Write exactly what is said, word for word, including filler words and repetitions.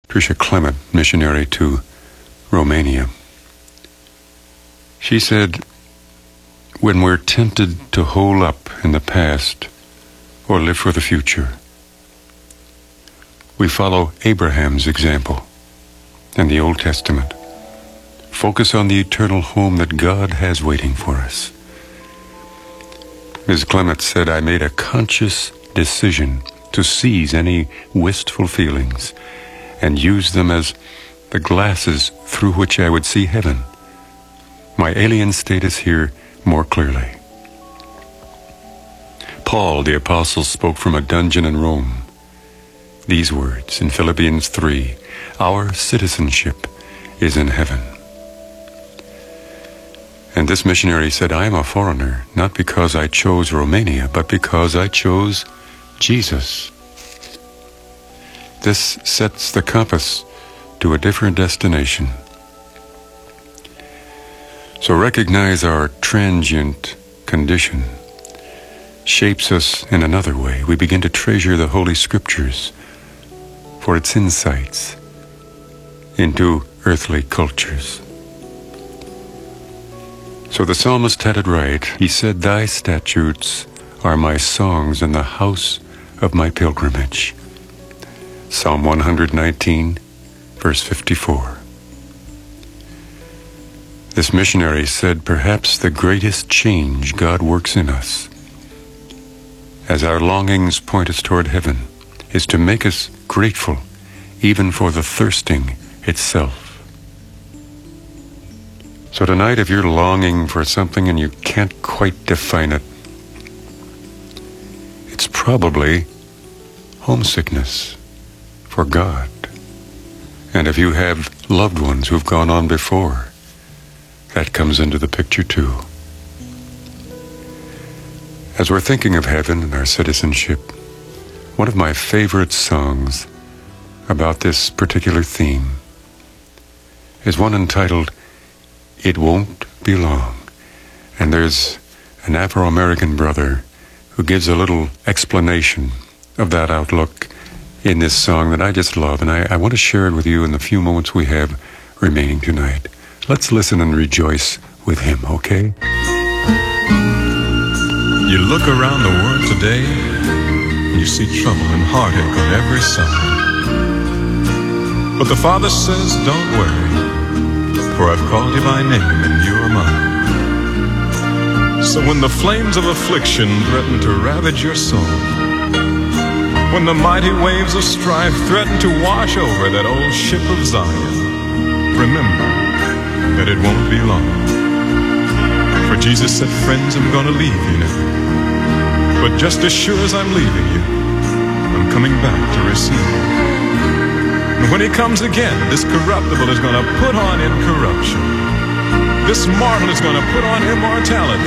Tricia Clement, missionary to Romania. She said, when we're tempted to hole up in the past or live for the future, we follow Abraham's example in the Old Testament. Focus on the eternal home that God has waiting for us. Miz Clement said, I made a conscious decision to seize any wistful feelings and use them as the glasses through which I would see heaven, my alien status here, more clearly. Paul, the apostle, spoke from a dungeon in Rome. These words in Philippians three, our citizenship is in heaven. And this missionary said, I am a foreigner, not because I chose Romania, but because I chose Jesus. This sets the compass to a different destination. So recognize our transient condition shapes us in another way. We begin to treasure the Holy Scriptures for its insights into earthly cultures. So the psalmist had it right. He said, thy statutes are my songs in the house of my pilgrimage. Psalm one nineteen, verse fifty-four. This missionary said, perhaps the greatest change God works in us, as our longings point us toward heaven, is to make us grateful even for the thirsting itself. So tonight, if you're longing for something and you can't quite define it, it's probably homesickness for God. And if you have loved ones who've gone on before, that comes into the picture too. As we're thinking of heaven and our citizenship, one of my favorite songs about this particular theme is one entitled, It Won't Be Long. And there's an Afro-American brother who gives a little explanation of that outlook in this song that I just love, and I, I want to share it with you in the few moments we have remaining tonight. Let's listen and rejoice with him, okay? You look around the world today, and you see trouble and heartache on every side. But the Father says, don't worry, for I've called you by name and you are mine. So when the flames of affliction threaten to ravage your soul, when the mighty waves of strife threaten to wash over that old ship of Zion, remember that it won't be long. For Jesus said, friends, I'm gonna leave you now, but just as sure as I'm leaving you, I'm coming back to receive you. And when he comes again, this corruptible is gonna put on incorruption. This mortal is gonna put on immortality.